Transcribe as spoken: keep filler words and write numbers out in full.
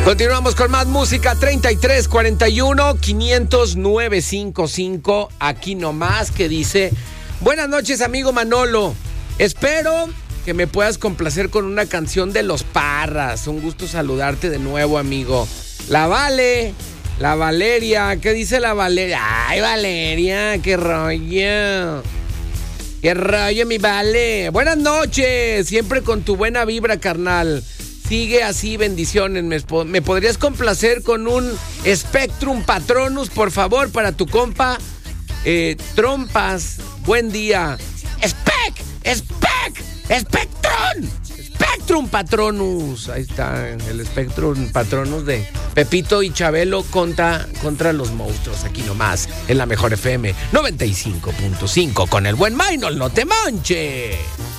Continuamos con más música. Treinta y tres cuarenta y uno quinientos nueve cincuenta y cinco. Aquí nomás, que dice: buenas noches, amigo Manolo. Espero que me puedas complacer con una canción de Los Parras. Un gusto saludarte de nuevo, amigo. La Vale, la Valeria. ¿Qué dice la Valeria? Ay, Valeria, qué rollo. Qué rollo, mi Vale. Buenas noches. Siempre con tu buena vibra, carnal. Sigue así, bendiciones. ¿Me, me podrías complacer con un Spectrum Patronus, por favor, para tu compa eh, Trompas? Buen día. Spec, Spec, Spectrum, Spectrum Patronus. Ahí está el Spectrum Patronus de Pepito y Chabelo contra, contra los monstruos. Aquí nomás, en la mejor F M noventa y cinco punto cinco con el buen Maynol. No te manches.